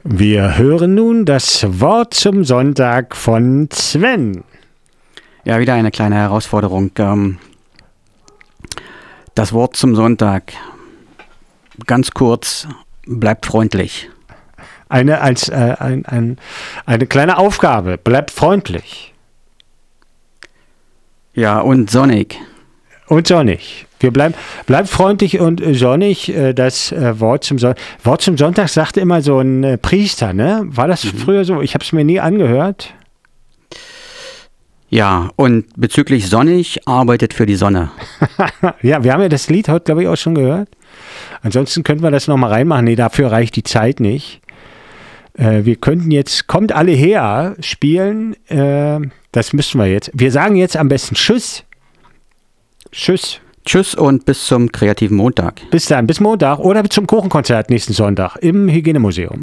Wir hören nun das Wort zum Sonntag von Sven. Ja, wieder eine kleine Herausforderung. Das Wort zum Sonntag. Ganz kurz, bleibt freundlich. Eine kleine Aufgabe, bleibt freundlich. Ja, und sonnig. Und sonnig. Bleibt freundlich und sonnig. Das Wort zum Sonntag sagte immer so ein Priester, ne? War das früher so? Ich habe es mir nie angehört. Ja, und bezüglich sonnig, arbeitet für die Sonne. Ja, wir haben ja das Lied heute, glaube ich, auch schon gehört. Ansonsten könnten wir das nochmal reinmachen. Nee, dafür reicht die Zeit nicht. Wir könnten jetzt, kommt alle her, spielen. Das müssten wir jetzt. Wir sagen jetzt am besten Tschüss. Tschüss. Tschüss und bis zum kreativen Montag. Bis dann, bis Montag oder bis zum Kuchenkonzert nächsten Sonntag im Hygienemuseum.